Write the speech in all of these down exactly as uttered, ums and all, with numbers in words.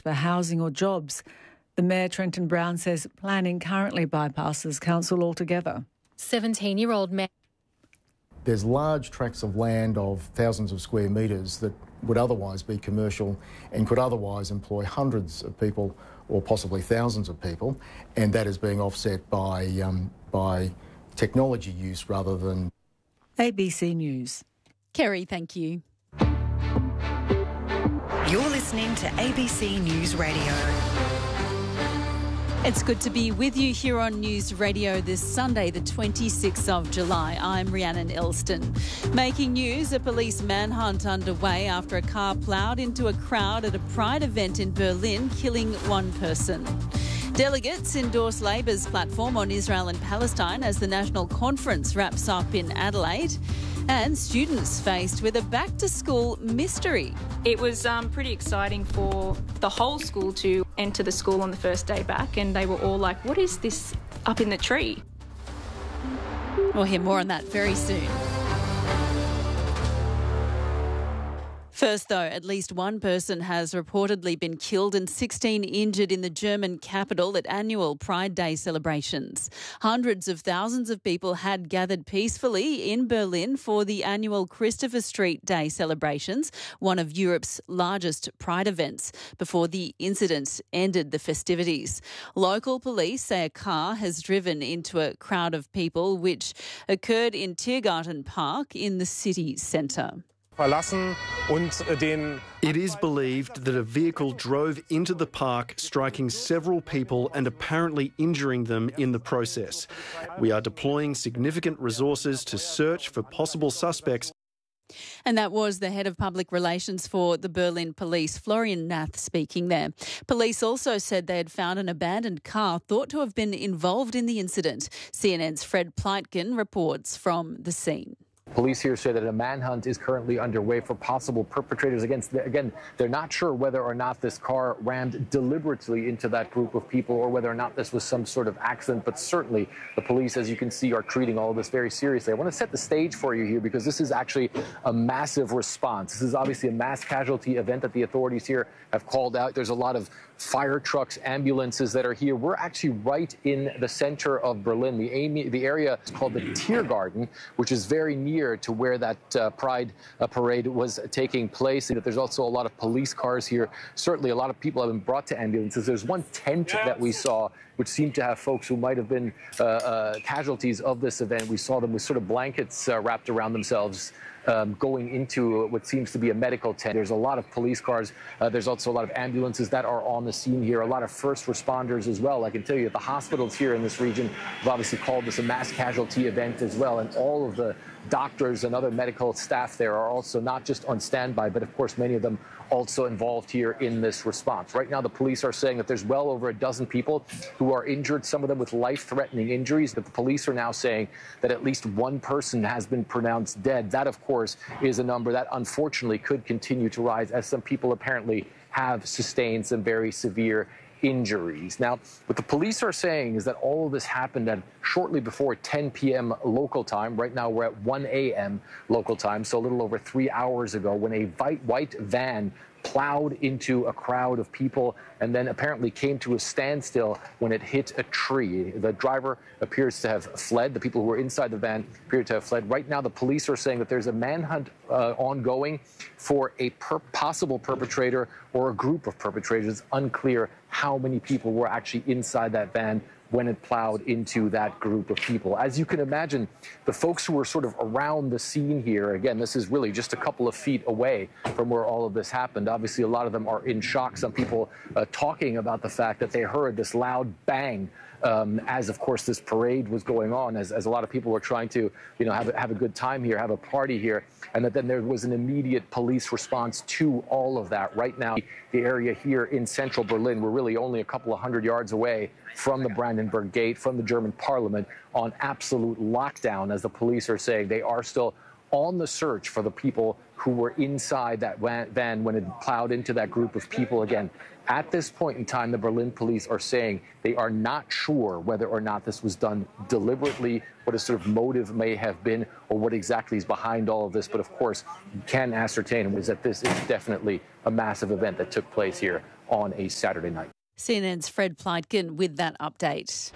for housing or jobs. The Mayor, Trenton Brown, says planning currently bypasses council altogether. seventeen-year-old Mayor. There's large tracts of land of thousands of square metres that would otherwise be commercial and could otherwise employ hundreds of people or possibly thousands of people, and that is being offset by, um, by technology use rather than... A B C News. Kerry, thank you. You're listening to A B C News Radio. It's good to be with you here on News Radio this Sunday, the twenty-sixth of July. I'm Rhiannon Elston. Making news, a police manhunt underway after a car ploughed into a crowd at a Pride event in Berlin, killing one person. Delegates endorse Labor's platform on Israel and Palestine as the National Conference wraps up in Adelaide. And students faced with a back-to-school mystery. It was um, pretty exciting for the whole school to enter the school on the first day back, and they were all like, what is this up in the tree? We'll hear more on that very soon. First, though, at least one person has reportedly been killed and sixteen injured in the German capital at annual Pride Day celebrations. Hundreds of thousands of people had gathered peacefully in Berlin for the annual Christopher Street Day celebrations, one of Europe's largest Pride events, before the incident ended the festivities. Local police say a car has driven into a crowd of people, which occurred in Tiergarten Park in the city centre. It is believed that a vehicle drove into the park, striking several people and apparently injuring them in the process. We are deploying significant resources to search for possible suspects. And that was the head of public relations for the Berlin Police, Florian Nath, speaking there. Police also said they had found an abandoned car thought to have been involved in the incident. C N N's Fred Pleitgen reports from the scene. Police here say that a manhunt is currently underway for possible perpetrators. Against, again, they're not sure whether or not this car rammed deliberately into that group of people or whether or not this was some sort of accident. But certainly the police, as you can see, are treating all of this very seriously. I want to set the stage for you here because this is actually a massive response. This is obviously a mass casualty event that the authorities here have called out. There's a lot of fire trucks, ambulances that are here. We're actually right in the center of Berlin. The, the area is called the Tiergarten, which is very near to where that uh, Pride uh, parade was taking place. And there's also a lot of police cars here. Certainly a lot of people have been brought to ambulances. There's one tent that we saw which seemed to have folks who might have been uh, uh, casualties of this event. We saw them with sort of blankets uh, wrapped around themselves, Um, going into what seems to be a medical tent. There's a lot of police cars. Uh, there's also a lot of ambulances that are on the scene here, a lot of first responders as well. I can tell you that the hospitals here in this region have obviously called this a mass casualty event as well, and all of the doctors and other medical staff there are also not just on standby, but of course many of them also involved here in this response. Right now the police are saying that there's well over a dozen people who are injured, some of them with life-threatening injuries, but the police are now saying that at least one person has been pronounced dead. That, of course, is a number that unfortunately could continue to rise as some people apparently have sustained some very severe injuries. Now, what the police are saying is that all of this happened at shortly before ten p m local time. Right now we're at one a m local time, so a little over three hours ago, when a white van plowed into a crowd of people and then apparently came to a standstill when it hit a tree. The driver appears to have fled. The people who were inside the van appear to have fled. Right now, the police are saying that there's a manhunt uh, ongoing for a per possible perpetrator or a group of perpetrators. It's unclear how many people were actually inside that van when it plowed into that group of people. As you can imagine, the folks who were sort of around the scene here, again, this is really just a couple of feet away from where all of this happened. Obviously, a lot of them are in shock. Some people uh, talking about the fact that they heard this loud bang um, as, of course, this parade was going on, as, as a lot of people were trying to, you know, have a, have a good time here, have a party here, and that then there was an immediate police response to all of that. Right now, the area here in central Berlin, we're really only a couple of hundred yards away from the Brandenburg Gate, from the German parliament, on absolute lockdown, as the police are saying. They are still on the search for the people who were inside that van when it plowed into that group of people. Again, at this point in time, the Berlin police are saying they are not sure whether or not this was done deliberately, what a sort of motive may have been, or what exactly is behind all of this. But of course, you can ascertain is that this is definitely a massive event that took place here on a Saturday night. C N N's Fred Pleitgen with that update.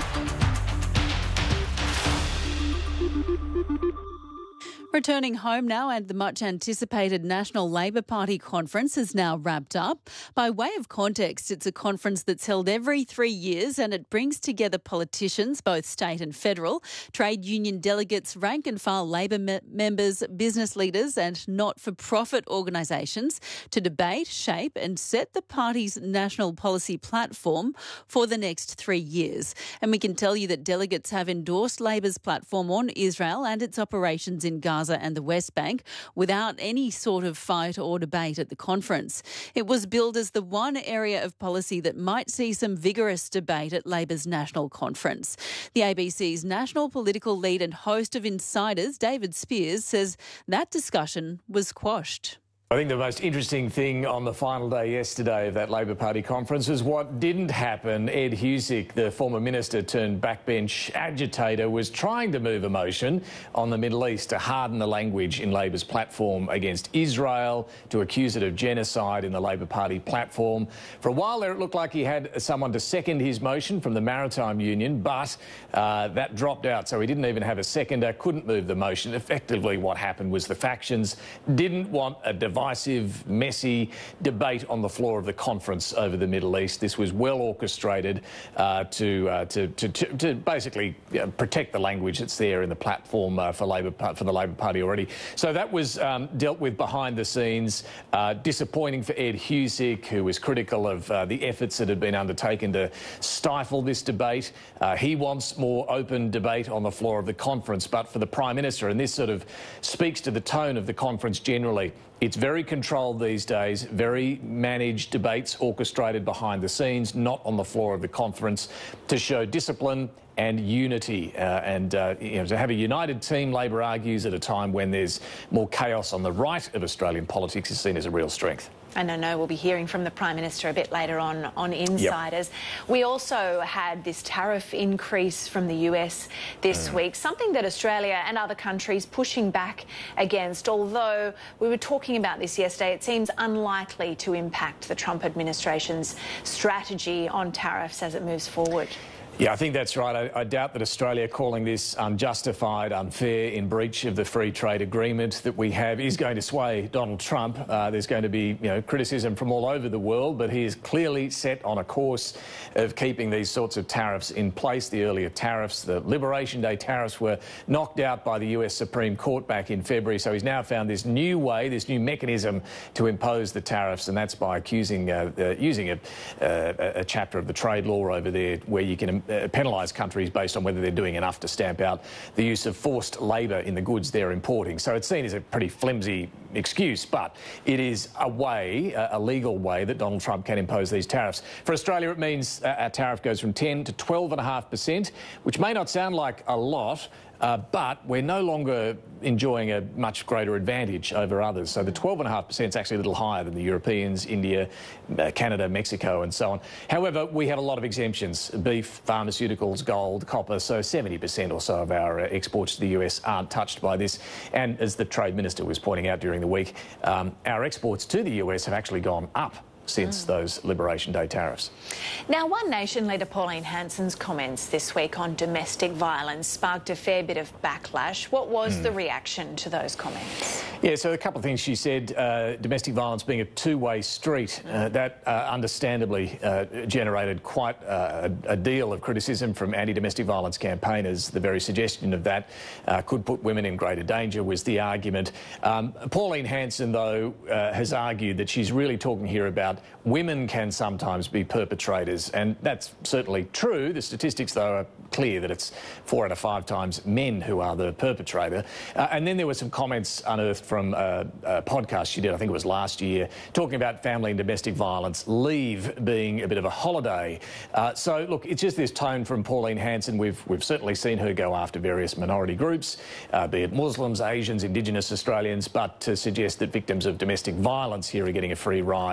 Returning home now, and the much-anticipated National Labor Party conference is now wrapped up. By way of context, it's a conference that's held every three years and it brings together politicians, both state and federal, trade union delegates, rank-and-file Labor me- members, business leaders and not-for-profit organisations to debate, shape and set the party's national policy platform for the next three years. And we can tell you that delegates have endorsed Labor's platform on Israel and its operations in Gaza and the West Bank without any sort of fight or debate at the conference. It was billed as the one area of policy that might see some vigorous debate at Labor's national conference. The A B C's national political lead and host of Insiders, David Spears, says that discussion was quashed. I think the most interesting thing on the final day yesterday of that Labor Party conference was what didn't happen. Ed Husic, the former minister turned backbench agitator, was trying to move a motion on the Middle East to harden the language in Labor's platform against Israel, to accuse it of genocide in the Labor Party platform. For a while there, it looked like he had someone to second his motion from the Maritime Union, but uh, that dropped out, so he didn't even have a seconder, couldn't move the motion. Effectively, what happened was the factions didn't want a divisive divisive, messy debate on the floor of the conference over the Middle East. This was well orchestrated uh, to, uh, to, to, to to basically you know, protect the language that's there in the platform uh, for Labor for the Labor Party already. So that was um, dealt with behind the scenes. Uh, disappointing for Ed Husic, who was critical of uh, the efforts that had been undertaken to stifle this debate. Uh, he wants more open debate on the floor of the conference, but for the Prime Minister, and this sort of speaks to the tone of the conference generally, it's very controlled these days, very managed debates orchestrated behind the scenes, not on the floor of the conference, to show discipline and unity. Uh, and uh, you know, to have a united team, Labor argues, at a time when there's more chaos on the right of Australian politics is seen as a real strength. And I know we'll be hearing from the Prime Minister a bit later on on Insiders. Yep. We also had this tariff increase from the U S this mm. week, something that Australia and other countries pushing back against. Although we were talking about this yesterday, it seems unlikely to impact the Trump administration's strategy on tariffs as it moves forward. Yeah, I think that's right. I, I doubt that Australia calling this unjustified, unfair, in breach of the free trade agreement that we have is going to sway Donald Trump. Uh, there's going to be, you know, criticism from all over the world, but he is clearly set on a course of keeping these sorts of tariffs in place. The earlier tariffs, the Liberation Day tariffs, were knocked out by the U S Supreme Court back in February. So he's now found this new way, this new mechanism to impose the tariffs, and that's by accusing, uh, uh, using a, uh, a chapter of the trade law over there where you can Uh, penalise countries based on whether they're doing enough to stamp out the use of forced labour in the goods they're importing. So it's seen as a pretty flimsy excuse, but it is a way, a legal way, that Donald Trump can impose these tariffs. For Australia, it means our tariff goes from ten to twelve point five percent, which may not sound like a lot, Uh, but we're no longer enjoying a much greater advantage over others. So the twelve point five percent is actually a little higher than the Europeans, India, uh, Canada, Mexico and so on. However, we have a lot of exemptions: beef, pharmaceuticals, gold, copper. So seventy percent or so of our uh, exports to the U S aren't touched by this. And as the Trade Minister was pointing out during the week, um, our exports to the U S have actually gone up since mm. those Liberation Day tariffs. Now, One Nation leader Pauline Hanson's comments this week on domestic violence sparked a fair bit of backlash. What was mm. the reaction to those comments? Yeah, so a couple of things she said. Uh, domestic violence being a two-way street, uh, that uh, understandably uh, generated quite uh, a, a deal of criticism from anti-domestic violence campaigners. The very suggestion of that uh, could put women in greater danger was the argument. Um, Pauline Hanson, though, uh, has argued that she's really talking here about women can sometimes be perpetrators, and that's certainly true. The statistics, though, are clear that it's four out of five times men who are the perpetrator. Uh, and then there were some comments unearthed from a, a podcast she did, I think it was last year, talking about family and domestic violence, leave being a bit of a holiday. Uh, so, look, it's just this tone from Pauline Hanson. We've, we've certainly seen her go after various minority groups, uh, be it Muslims, Asians, Indigenous Australians, but to suggest that victims of domestic violence here are getting a free ride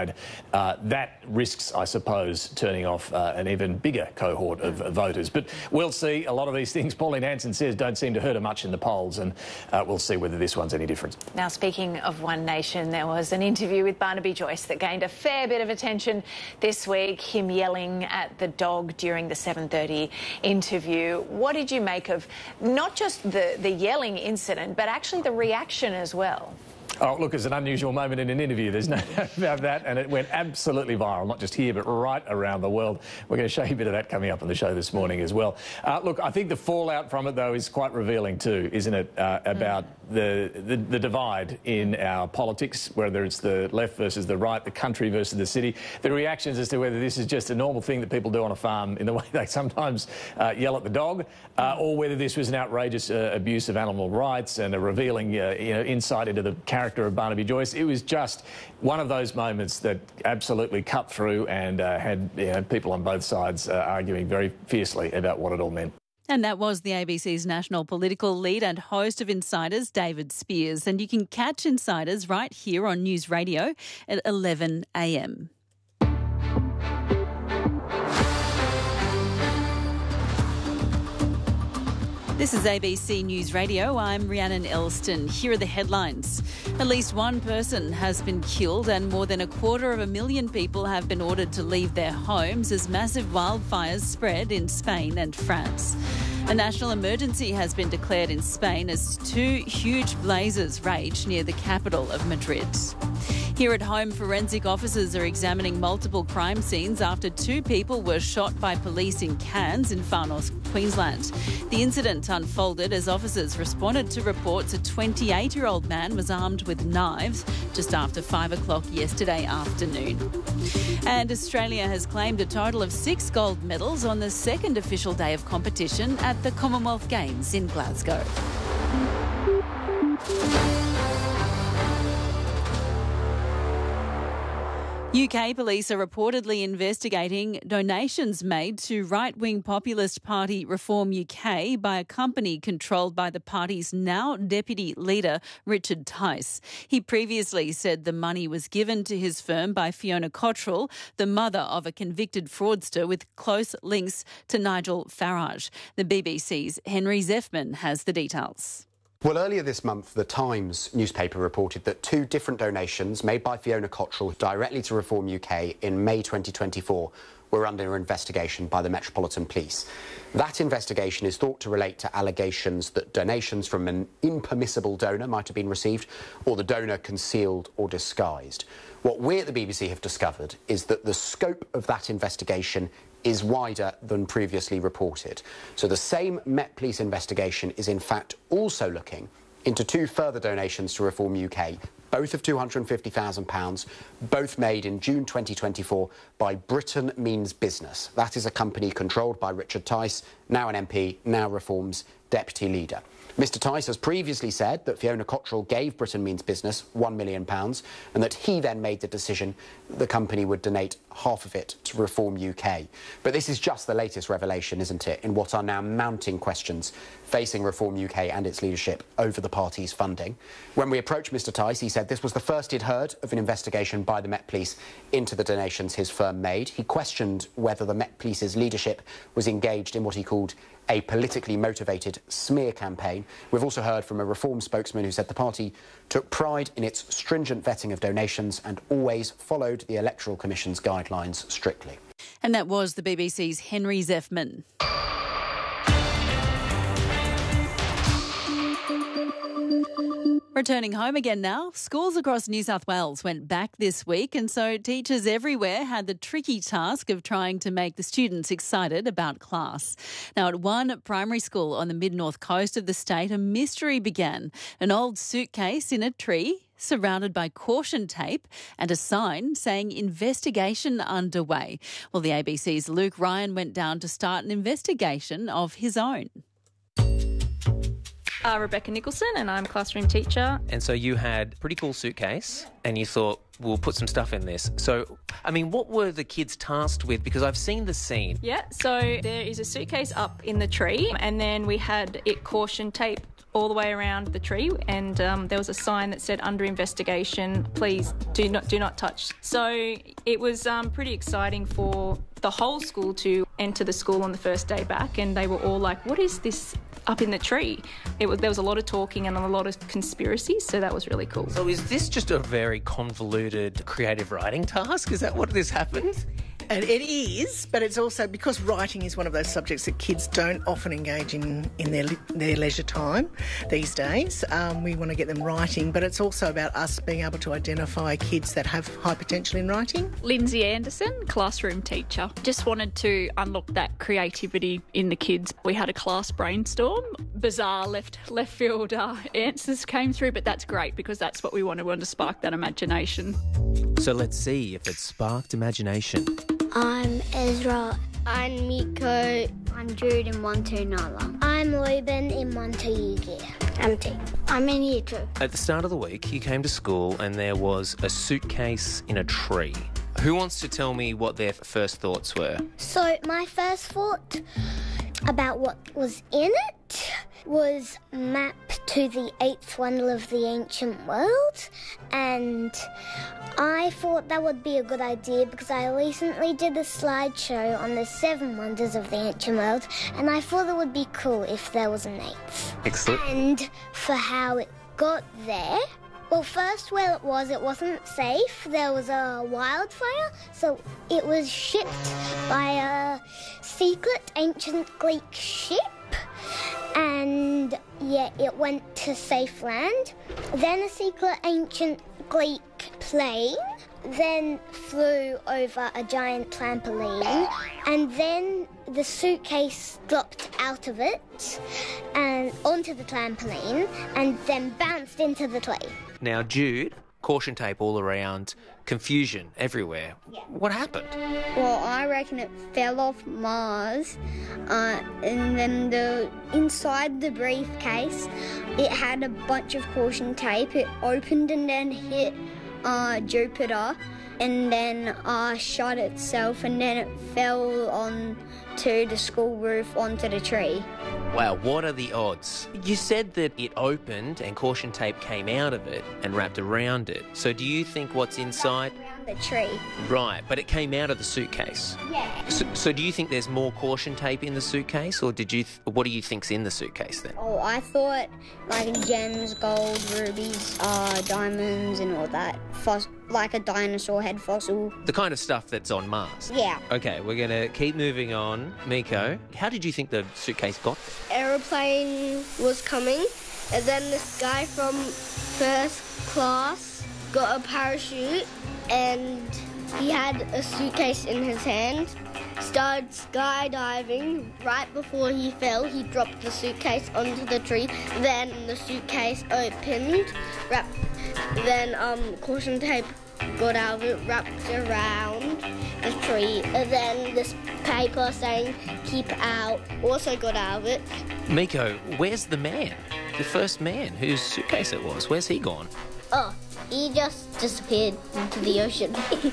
uh, that risks, I suppose, turning off uh, an even bigger cohort of uh, voters. But we'll see. A lot of these things, Pauline Hanson says, don't seem to hurt her much in the polls, and uh, we'll see whether this one's any different. Now, speaking of One Nation, there was an interview with Barnaby Joyce that gained a fair bit of attention this week, him yelling at the dog during the seven thirty interview. What did you make of not just the, the yelling incident, but actually the reaction as well? Oh, look, it's an unusual moment in an interview. There's no doubt about that. And it went absolutely viral, not just here, but right around the world. We're going to show you a bit of that coming up on the show this morning as well. Uh, look, I think the fallout from it, though, is quite revealing too, isn't it, uh, about mm. the, the, the divide in our politics, whether it's the left versus the right, the country versus the city. The reactions as to whether this is just a normal thing that people do on a farm in the way they sometimes uh, yell at the dog, uh, or whether this was an outrageous uh, abuse of animal rights and a revealing uh, you know, insight into the character of Barnaby Joyce. It was just one of those moments that absolutely cut through and uh, had you know, people on both sides uh, arguing very fiercely about what it all meant. And that was the A B C's national political lead and host of Insiders, David Spears. And you can catch Insiders right here on News Radio at eleven a m. This is A B C News Radio. I'm Rhiannon Elston. Here are the headlines. At least one person has been killed and more than a quarter of a million people have been ordered to leave their homes as massive wildfires spread in Spain and France. A national emergency has been declared in Spain as two huge blazes rage near the capital of Madrid. Here at home, forensic officers are examining multiple crime scenes after two people were shot by police in Cairns in Far North Queensland. The incident unfolded as officers responded to reports a twenty-eight-year-old man was armed with knives just after five o'clock yesterday afternoon. And Australia has claimed a total of six gold medals on the second official day of competition at the Commonwealth Games in Glasgow. U K police are reportedly investigating donations made to right-wing populist party Reform U K by a company controlled by the party's now deputy leader, Richard Tice. He previously said the money was given to his firm by Fiona Cottrell, the mother of a convicted fraudster with close links to Nigel Farage. The B B C's Henry Zeffman has the details. Well, earlier this month, the Times newspaper reported that two different donations made by Fiona Cottrell directly to Reform U K in May twenty twenty-four were under investigation by the Metropolitan Police. That investigation is thought to relate to allegations that donations from an impermissible donor might have been received, or the donor concealed or disguised. What we at the B B C have discovered is that the scope of that investigation is wider than previously reported. So the same Met Police investigation is in fact also looking into two further donations to Reform U K, both of two hundred and fifty thousand pounds, both made in June twenty twenty-four by Britain Means Business. That is a company controlled by Richard Tice, now an M P, now Reform's deputy leader. Mister Tice has previously said that Fiona Cottrell gave Britain Means Business one million pounds and that he then made the decision that the company would donate half of it to Reform U K. But this is just the latest revelation, isn't it, in what are now mounting questions facing Reform U K and its leadership over the party's funding. When we approached Mister Tice, he said this was the first he'd heard of an investigation by the Met Police into the donations his firm made. He questioned whether the Met Police's leadership was engaged in what he called a politically motivated smear campaign. We've also heard from a Reform spokesman who said the party took pride in its stringent vetting of donations and always followed the Electoral Commission's guidelines strictly. And that was the B B C's Henry Zeffman. Returning home again now, schools across New South Wales went back this week, and so teachers everywhere had the tricky task of trying to make the students excited about class. Now, at one primary school on the mid-north coast of the state, a mystery began. An old suitcase in a tree, surrounded by caution tape and a sign saying investigation underway. Well, the A B C's Luke Ryan went down to start an investigation of his own. Uh, Rebecca Nicholson, and I'm a classroom teacher. And so you had a pretty cool suitcase and you thought, we'll put some stuff in this. So, I mean, what were the kids tasked with? Because I've seen the scene. Yeah, so there is a suitcase up in the tree, and then we had it caution taped all the way around the tree, and um, there was a sign that said under investigation, please do not do not touch. So it was um, pretty exciting for the whole school to enter the school on the first day back, and they were all like, what is this up in the tree? It was, there was a lot of talking and a lot of conspiracies, so that was really cool. So is this just a very convoluted creative writing task? Is that what this happened? And it is, but it's also because writing is one of those subjects that kids don't often engage in in their their leisure time these days. Um, we want to get them writing, but it's also about us being able to identify kids that have high potential in writing. Lindsay Anderson, classroom teacher. Just wanted to unlock that creativity in the kids. We had a class brainstorm. Bizarre left left field uh, answers came through, but that's great because that's what we want. We want to spark that imagination. So let's see if it sparked imagination. I'm Ezra. I'm Miko. I'm Jude in one two Nala. I'm Reuben in one two Year Gear. I'm T. I'm in Year two. At the start of the week, you came to school and there was a suitcase in a tree. Who wants to tell me what their first thoughts were? So my first thought about what was in it was map to the eighth wonder of the ancient world, and I thought that would be a good idea because I recently did a slideshow on the seven wonders of the ancient world, and I thought it would be cool if there was an eighth. Excellent. And for how it got there, well, first where it was, it wasn't safe. There was a wildfire, so it was shipped by a secret ancient Greek ship. And, yeah, it went to safe land. Then a secret ancient Greek plane then flew over a giant trampoline, and then the suitcase dropped out of it and onto the trampoline and then bounced into the tree. Now, Jude, caution tape all around, confusion everywhere. Yeah. What happened? Well, I reckon it fell off Mars, uh, and then the inside the briefcase, it had a bunch of caution tape. It opened and then hit uh, Jupiter, and then uh, shut itself, and then it fell on to the school roof onto the tree. Wow, what are the odds? You said that it opened and caution tape came out of it and wrapped around it. So do you think what's inside? Around the tree. Right, but it came out of the suitcase. Yeah. So, so do you think there's more caution tape in the suitcase, or did you? Th- what do you think's in the suitcase then? Oh, I thought like gems, gold, rubies, uh, diamonds, and all that. Foss- like a dinosaur head fossil. The kind of stuff that's on Mars. Yeah. Okay, we're going to keep moving on. Miko, how did you think the suitcase got there? Aeroplane was coming, and then this guy from first class got a parachute, and he had a suitcase in his hand, started skydiving. Right before he fell, he dropped the suitcase onto the tree. Then the suitcase opened, wrapped, then um, caution tape got out of it, wrapped around the tree, and then this paper saying keep out also got out of it. Miko, where's the man? The first man whose suitcase it was. Where's he gone? Oh, he just disappeared into the ocean.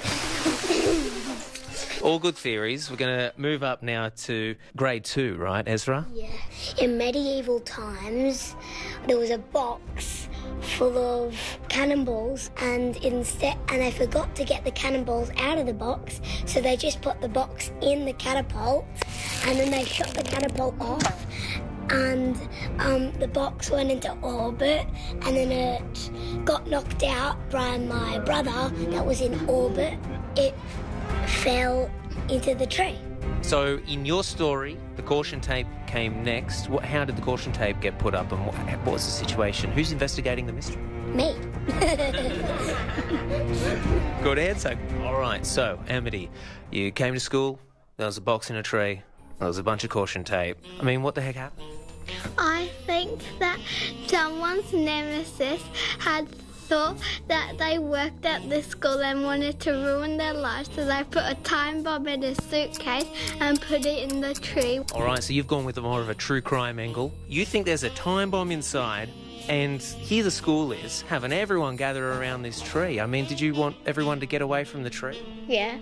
All good theories. We're going to move up now to grade two, right, Ezra? Yeah. In medieval times, there was a box full of cannonballs, and instead, and they forgot to get the cannonballs out of the box, so they just put the box in the catapult, and then they shot the catapult off, and um, the box went into orbit, and then it got knocked out by my brother that was in orbit. It fell into the tree. So, in your story, the caution tape came next. What, how did the caution tape get put up, and what, what was the situation? Who's investigating the mystery? Me. Good answer. All right, so, Amity, you came to school, there was a box in a tree, there was a bunch of caution tape. I mean, what the heck happened? I think that someone's nemesis had thought that they worked at this school and wanted to ruin their lives, so they put a time bomb in a suitcase and put it in the tree. All right, so you've gone with more of a true crime angle. You think there's a time bomb inside And here the school is, having everyone gather around this tree. I mean, did you want everyone to get away from the tree? Yeah.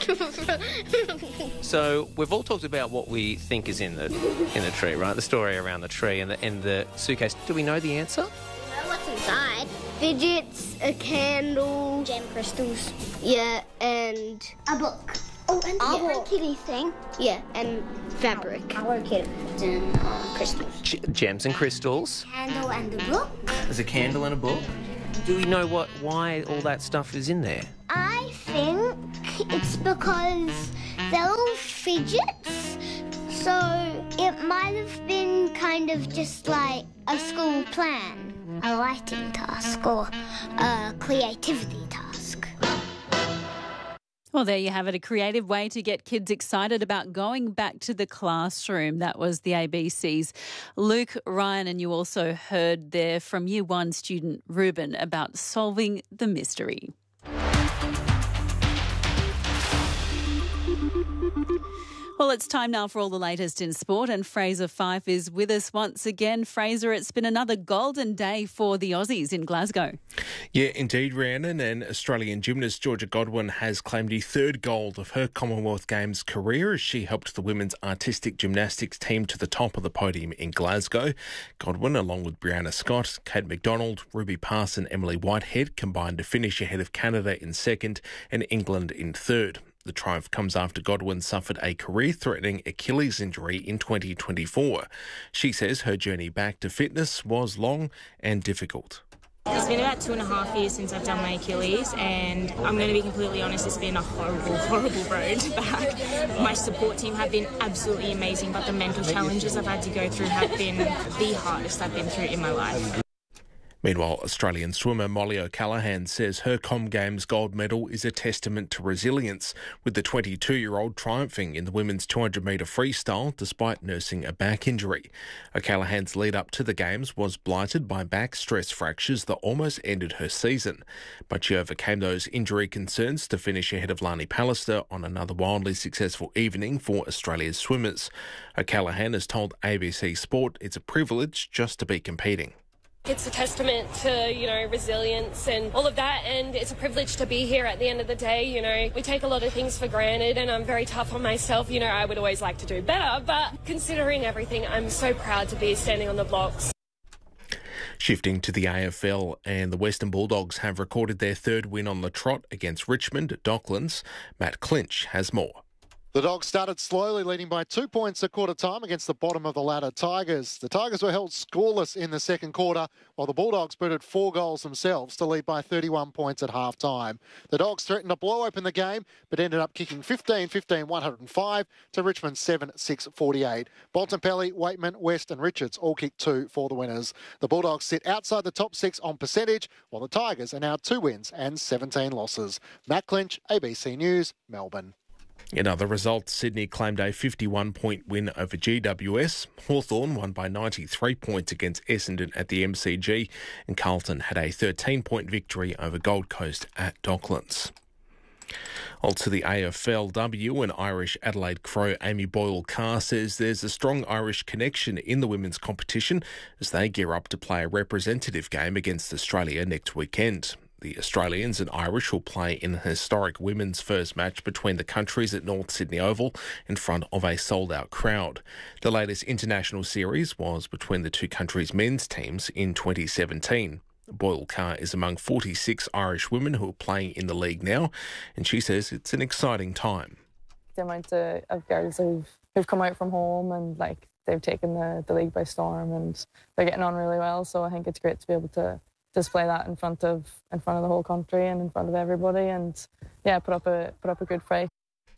So we've all talked about what we think is in the in the tree, right? The story around the tree and the, and the suitcase. Do we know the answer? You know what's inside? Fidgets, a candle, gem crystals. Yeah, and a book. Oh, and the yeah. kitty thing. Yeah, and fabric. Our kitty and uh, crystals. G- gems and crystals. Candle and a book. There's a candle and a book. Do we know what why all that stuff is in there? I think it's because they're all fidgets, so it might have been kind of just like a school plan, a writing task or a creativity task. Well, there you have it, a creative way to get kids excited about going back to the classroom. That was the A B C's Luke Ryan, and you also heard there from Year One student Ruben about solving the mystery. Well, it's time now for all the latest in sport, and Fraser Fyfe is with us once again. Fraser, it's been another golden day for the Aussies in Glasgow. Yeah, indeed, Rhiannon, and Australian gymnast Georgia Godwin has claimed the third gold of her Commonwealth Games career as she helped the women's artistic gymnastics team to the top of the podium in Glasgow. Godwin, along with Brianna Scott, Kate McDonald, Ruby Parson and Emily Whitehead, combined to finish ahead of Canada in second and England in third. The triumph comes after Godwin suffered a career-threatening Achilles injury in twenty twenty-four. She says her journey back to fitness was long and difficult. It's been about two and a half years since I've done my Achilles, and I'm going to be completely honest, it's been a horrible, horrible road back. My support team have been absolutely amazing, but the mental challenges I've had to go through have been the hardest I've been through in my life. Meanwhile, Australian swimmer Molly O'Callaghan says her Com Games gold medal is a testament to resilience, with the twenty-two-year-old triumphing in the women's two hundred metre freestyle despite nursing a back injury. O'Callaghan's lead-up to the Games was blighted by back stress fractures that almost ended her season, but she overcame those injury concerns to finish ahead of Lani Pallister on another wildly successful evening for Australia's swimmers. O'Callaghan has told A B C Sport it's a privilege just to be competing. It's a testament to, you know, resilience and all of that, and it's a privilege to be here at the end of the day. You know, we take a lot of things for granted, and I'm very tough on myself. You know, I would always like to do better, but considering everything, I'm so proud to be standing on the blocks. Shifting to the A F L, and the Western Bulldogs have recorded their third win on the trot against Richmond at Docklands. Matt Clinch has more. The Dogs started slowly, leading by two points at quarter time against the bottom of the ladder Tigers. The Tigers were held scoreless in the second quarter, while the Bulldogs booted four goals themselves to lead by thirty-one points at half time. The Dogs threatened to blow open the game, but ended up kicking fifteen fifteen one oh five to Richmond seven six forty-eight. Bontempelli, Waitman, West and Richards all kicked two for the winners. The Bulldogs sit outside the top six on percentage, while the Tigers are now two wins and seventeen losses. Matt Clinch, A B C News, Melbourne. In other results, Sydney claimed a fifty-one point win over G W S. Hawthorn won by ninety-three points against Essendon at the M C G, and Carlton had a thirteen point victory over Gold Coast at Docklands. On to the A F L W, and Irish Adelaide Crow Amy Boyle-Carr says there's a strong Irish connection in the women's competition as they gear up to play a representative game against Australia next weekend. The Australians and Irish will play in a historic women's first match between the countries at North Sydney Oval in front of a sold-out crowd. The latest international series was between the two countries' men's teams in twenty seventeen. Boyle-Carr is among forty-six Irish women who are playing in the league now, and she says it's an exciting time. The amount of, of girls who've, who've come out from home and like they've taken the, the league by storm and they're getting on really well, so I think it's great to be able to display that in front of in front of the whole country and in front of everybody, and yeah, put up a put up a good fight.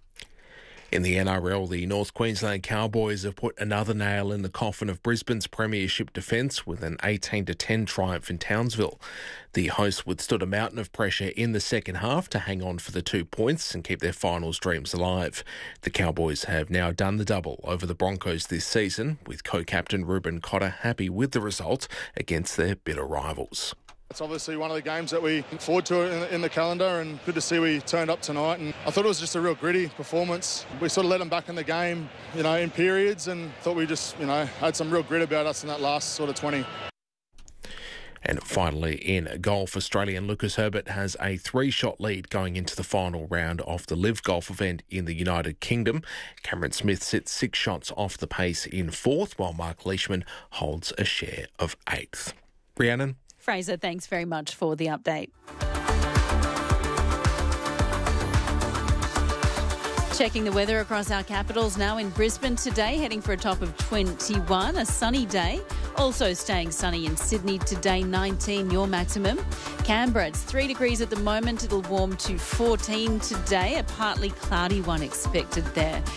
In the N R L, the North Queensland Cowboys have put another nail in the coffin of Brisbane's premiership defence with an eighteen to ten triumph in Townsville. The hosts withstood a mountain of pressure in the second half to hang on for the two points and keep their finals dreams alive. The Cowboys have now done the double over the Broncos this season, with co-captain Ruben Cotter happy with the result against their bitter rivals. It's obviously one of the games that we look forward to in the, in the calendar, and good to see we turned up tonight. And I thought it was just a real gritty performance. We sort of let them back in the game, you know, in periods, and thought we just, you know, had some real grit about us in that last sort of twenty. And finally, in golf, Australian Lucas Herbert has a three-shot lead going into the final round of the Live Golf event in the United Kingdom. Cameron Smith sits six shots off the pace in fourth, while Mark Leishman holds a share of eighth. Rhiannon? Fraser, thanks very much for the update. Checking the weather across our capitals now in Brisbane today, heading for a top of twenty-one, a sunny day. Also staying sunny in Sydney today, nineteen your maximum. Canberra, it's three degrees at the moment. It'll warm to fourteen today, a partly cloudy one expected there.